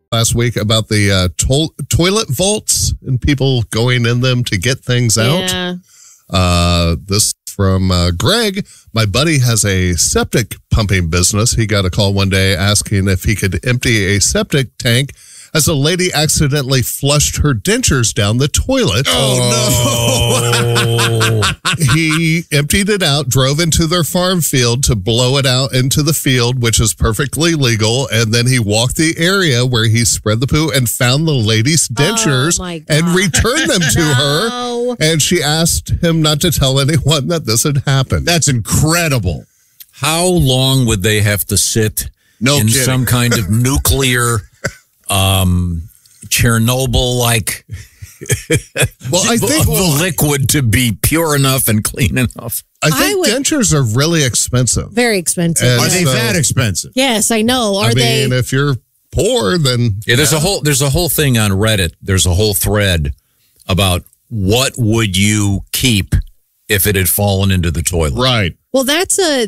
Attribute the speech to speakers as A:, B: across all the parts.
A: last week about the toilet vaults and people going in them to get things out.
B: Yeah.
A: This from Greg. My buddy has a septic pumping business. He got a call one day asking if he could empty a septic tank as a lady accidentally flushed her dentures down the toilet.
C: Oh, no.
A: He emptied it out, drove into their farm field to blow it out into the field, which is perfectly legal. And then he walked the area where he spread the poo and found the lady's dentures and returned them to her. And she asked him not to tell anyone that this had happened.
C: That's incredible.
D: How long would they have to sit in some kind of nuclear Chernobyl-like
A: I think
D: the liquid to be pure enough and clean enough?
A: I think dentures are really expensive.
B: Very expensive.
A: And
C: are they that expensive?
B: Yes, I know. Are they?
A: I mean, if you're poor, then
D: there's a whole thing on Reddit. There's a whole thread about what would you keep if it had fallen into the toilet.
A: Right.
B: Well, that's a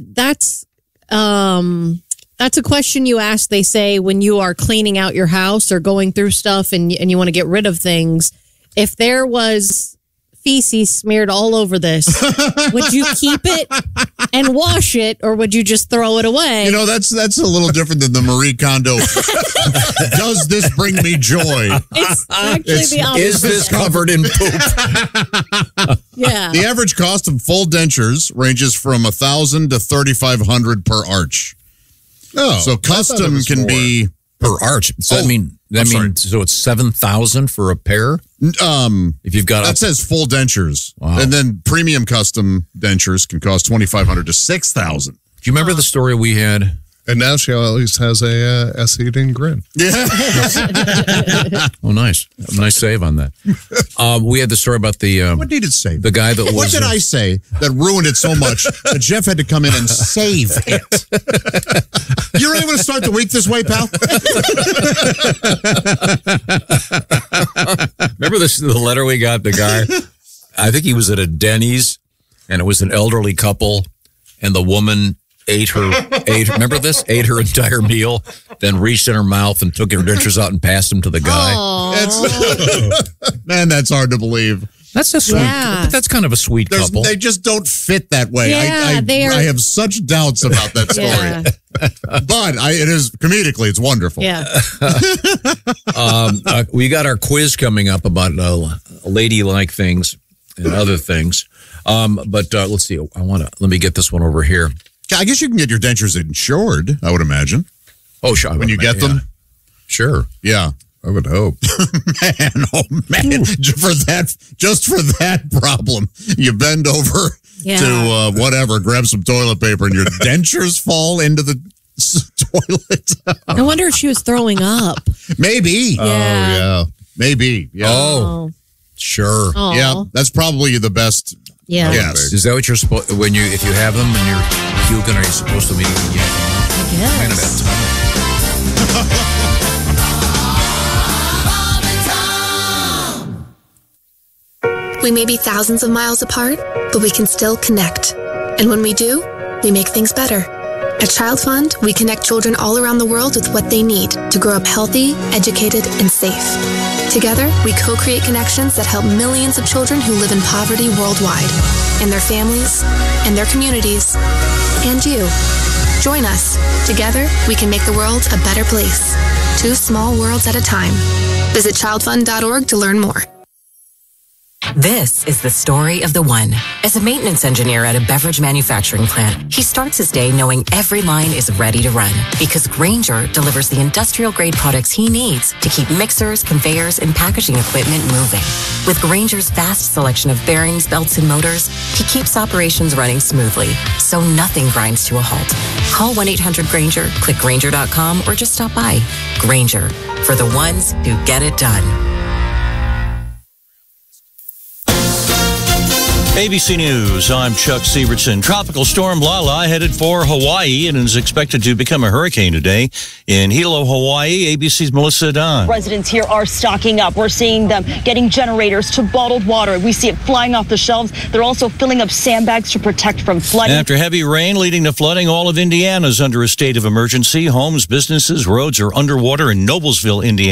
B: question you ask, they say, when you are cleaning out your house or going through stuff and you want to get rid of things. If there was feces smeared all over this, would you keep it and wash it, or would you just throw it away?
C: You know, that's a little different than the Marie Kondo. Does this bring me joy?
B: It's actually the opposite.
D: Is this covered in poop?
B: Yeah.
C: The average cost of full dentures ranges from $1,000 to $3,500 per arch.
A: Oh,
C: so custom can be
D: per arch. So that means so it's $7,000 for a pair. If you've got
C: that says full dentures,
D: Wow.
C: And then premium custom dentures can cost $2,500 to $6,000.
D: Do you remember the story we had?
A: And now she always has a eating grin.
C: Yeah.
D: Oh, nice. Nice save on that. We had the story about the...
C: what needed save?
D: The guy that was...
C: What did I say that ruined it so much that Jeff had to come in and save it? You really want to start the week this way, pal?
D: Remember the letter we got? The guy, I think he was at a Denny's, and it was an elderly couple, and the woman... ate her entire meal, then reached in her mouth and took her dentures out and passed them to the guy.
C: Man, that's hard to believe.
D: That's a sweet.
B: Yeah.
D: That's kind of a sweet couple.
C: They just don't fit that way.
B: Yeah,
C: I have such doubts about that story.
B: Yeah.
C: But it is comedically, it's wonderful.
B: Yeah.
D: We got our quiz coming up about ladylike things and other things. But let's see. Let me get this one over here.
C: I guess you can get your dentures insured, I would imagine.
D: Oh, sure.
C: When you get them?
D: Sure.
C: Yeah.
A: I would hope.
C: Man, just for that problem, you bend over to whatever, grab some toilet paper, and your dentures fall into the toilet.
B: I wonder if she was throwing up.
C: Maybe.
A: Oh, yeah.
C: Maybe. Yeah.
D: Oh, sure.
B: Oh.
C: Yeah, that's probably the best.
B: Yeah.
C: Yes.
D: Is that what you're supposed if you have them and you're puking, are you supposed to immediately yank them out?
B: I guess.
D: Kind of that time.
E: We may be thousands of miles apart, but we can still connect. And when we do, we make things better. At Child Fund, we connect children all around the world with what they need to grow up healthy, educated, and safe. Together, we co-create connections that help millions of children who live in poverty worldwide, and their families, and their communities, and you. Join us. Together, we can make the world a better place. 2 small worlds at a time. Visit childfund.org to learn more.
F: This is the story of the one. As a maintenance engineer at a beverage manufacturing plant, he starts his day knowing every line is ready to run because Grainger delivers the industrial-grade products he needs to keep mixers, conveyors, and packaging equipment moving. With Grainger's vast selection of bearings, belts, and motors, he keeps operations running smoothly, so nothing grinds to a halt. Call 1-800-GRAINGER, click Grainger.com, or just stop by. Grainger, for the ones who get it done.
G: ABC News, I'm Chuck Sievertson. Tropical storm Lala headed for Hawaii and is expected to become a hurricane today in Hilo, Hawaii. ABC's Melissa Don.
H: Residents here are stocking up. We're seeing them getting generators to bottled water. We see it flying off the shelves. They're also filling up sandbags to protect from flooding.
G: After heavy rain leading to flooding, all of Indiana is under a state of emergency. Homes, businesses, roads are underwater in Noblesville, Indiana.